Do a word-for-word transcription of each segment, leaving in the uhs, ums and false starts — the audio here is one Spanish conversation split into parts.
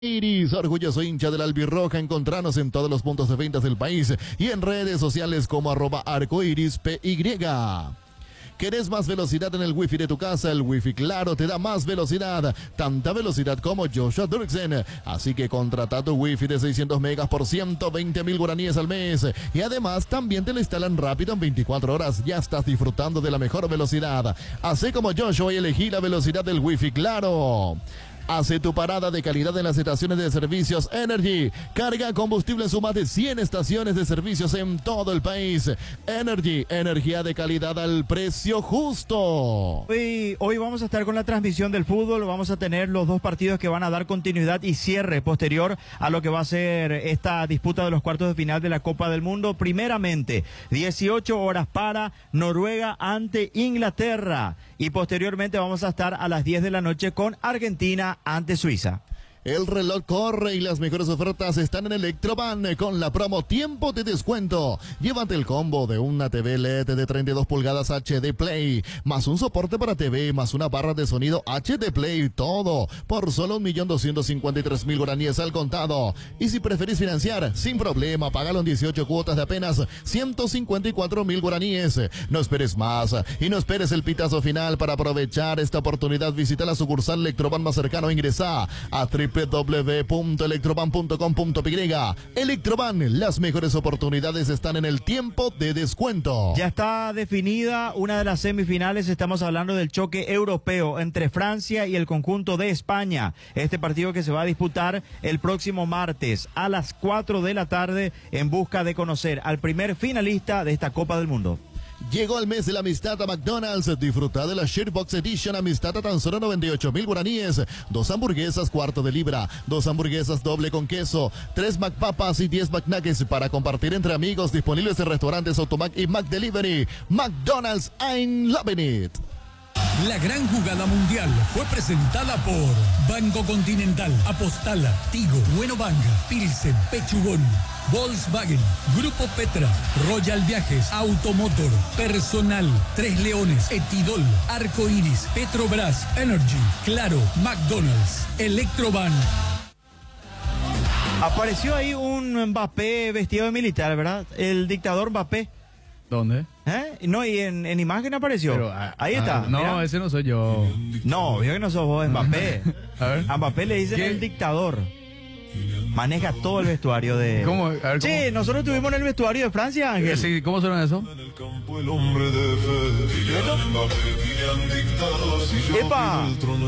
Iris, orgulloso hincha del albirroja, encontranos en todos los puntos de ventas del país y en redes sociales como arroba arcoiris py. ¿Querés más velocidad en el wifi de tu casa? El wifi Claro te da más velocidad, tanta velocidad como Joshua Dirksen. Así que contrata tu wifi de seiscientos megas por ciento veinte mil guaraníes al mes. Y además también te lo instalan rápido en veinticuatro horas. Ya estás disfrutando de la mejor velocidad. Así como Joshua y elegí la velocidad del wifi Claro. Hace tu parada de calidad en las estaciones de servicios Energy. Carga combustible en su más de cien estaciones de servicios en todo el país. Energy, energía de calidad al precio justo. Hoy, hoy vamos a estar con la transmisión del fútbol. Vamos a tener los dos partidos que van a dar continuidad y cierre posterior a lo que va a ser esta disputa de los cuartos de final de la Copa del Mundo. Primeramente, dieciocho horas para Noruega ante Inglaterra. Y posteriormente vamos a estar a las diez de la noche con Argentina ante Suiza. El reloj corre y las mejores ofertas están en Electroban con la promo Tiempo de Descuento. Llévate el combo de una T V L E D de treinta y dos pulgadas H D Play, más un soporte para T V, más una barra de sonido H D Play, todo por solo un millón doscientos cincuenta y tres mil guaraníes al contado. Y si preferís financiar, sin problema, págalo en dieciocho cuotas de apenas ciento cincuenta y cuatro mil guaraníes. No esperes más y no esperes el pitazo final. Para aprovechar esta oportunidad, visita la sucursal Electroban más cercano e ingresa a w w w punto electroban punto com punto p y. Electroban, las mejores oportunidades están en el tiempo de descuento. Ya está definida una de las semifinales. Estamos hablando del choque europeo entre Francia y el conjunto de España. Este partido que se va a disputar el próximo martes a las cuatro de la tarde en busca de conocer al primer finalista de esta Copa del Mundo. Llegó el mes de la amistad a McDonald's. Disfruta de la Sharebox Edition amistad a tan solo noventa y ocho mil guaraníes. Dos hamburguesas cuarto de libra, dos hamburguesas doble con queso, tres McPapas y diez McNuggets para compartir entre amigos, disponibles en restaurantes Automac y McDelivery. McDonald's, I'm loving it. La gran jugada mundial fue presentada por Banco Continental, Apostala, Tigo, Bueno Banca, Pilsen, Pechugón, Volkswagen, Grupo Petra, Royal Viajes, Automotor, Personal, Tres Leones, Etidol, Arco Iris, Petrobras, Energy, Claro, McDonald's, Electroban. Apareció ahí un Mbappé vestido de militar, ¿verdad? El dictador Mbappé. ¿Dónde? ¿Eh? No, y en, en imagen apareció. Pero, ah, ahí está. Ah, no, mira. ese no soy yo. No, vio que no sos vos, Mbappé. A ver. A Mbappé le dicen ¿Qué? el dictador. Maneja todo el vestuario de... ¿Cómo? A ver, ¿cómo? Sí, nosotros estuvimos en el vestuario de Francia, Ángel. Sí, ¿cómo suena eso? ¡Epa!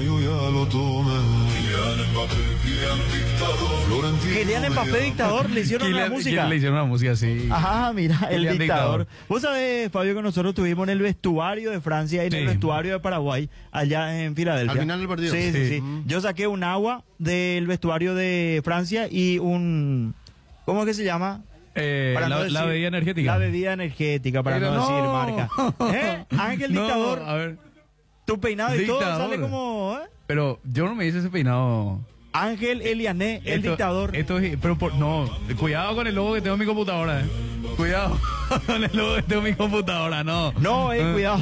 Kylian Mbappé dictador, le hicieron Kylian- una música. Kylian le hicieron una música así. Ajá, mira, el Kylian dictador. dictador. Vos sabés, Fabio, que nosotros estuvimos en el vestuario de Francia y en Sí. el vestuario de Paraguay, allá en Filadelfia. Al final del partido. Sí, sí, Sí. sí. Mm. Yo saqué un agua del vestuario de Francia y un... ¿Cómo es que se llama? Eh, Para la, no la decir- bebida energética. La bebida energética, para Pero no, decir no. marca. ¿Eh? Ángel No, Dictador, a ver. tu peinado y todo Dictador. sale como... ¿eh? Pero yo no me hice ese peinado. Ángel Eliané, el Esto- dictador. Esto es, pero por, no, cuidado con el logo que tengo en mi computadora. Eh. Cuidado con el logo que tengo en mi computadora, no. No, eh, cuidado.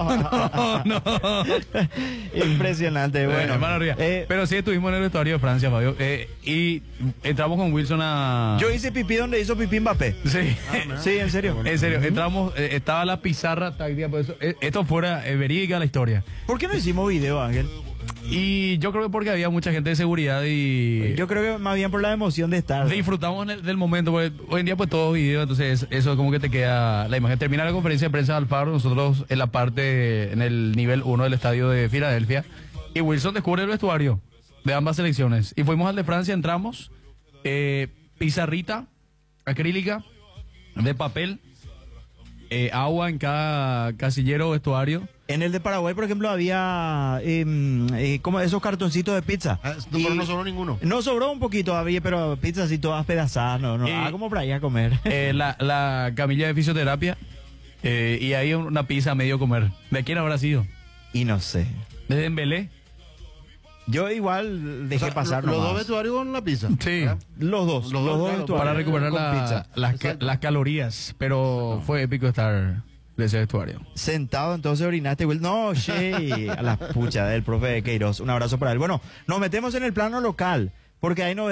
No, no. Impresionante, Bueno, bueno. hermano Ría. Eh, Pero sí estuvimos en el vestuario de Francia, Fabio. Eh, y entramos con Wilson a. yo hice pipí donde hizo pipí Mbappé. Sí. Sí, en serio. En serio, entramos, eh, estaba la pizarra táctica, por eso, eh, esto fuera eh, verídica la historia. ¿Por qué no hicimos video, Ángel? Y yo creo que porque había mucha gente de seguridad y Yo creo que más bien por la emoción de estar. disfrutamos en el- del momento, porque hoy en día pues todo video, entonces eso como que te queda la imagen. Termina la conferencia de prensa de Alfaro, nosotros en la parte, en el nivel uno del estadio de Filadelfia, y Wilson descubre el vestuario de ambas selecciones. Y fuimos al de Francia, entramos, eh, pizarrita acrílica de papel, eh, agua en cada casillero o vestuario. En el de Paraguay, por ejemplo, había eh, eh, como esos cartoncitos de pizza. Ah, no, Y pero no sobró ninguno. no sobró un poquito, había, pero pizza así todas pedazadas, no, no. Y- Ah, como para ir a comer. Eh, la, la camilla de fisioterapia eh, y ahí una pizza a medio comer. ¿De quién habrá sido? Y no sé. ¿De Dembélé? Yo igual dejé O sea, pasar los nomás. dos vestuarios con la pizza. Sí. ¿verdad? Los dos, los, Los dos, dos claro, vestuarios Para recuperar con la- pizza. las, ca- las calorías. Pero fue épico estar de ese vestuario. Sentado, entonces orinaste, Will. No, che, a la pucha del profe Queiroz. Un abrazo para él. Bueno, nos metemos en el plano local. porque hay no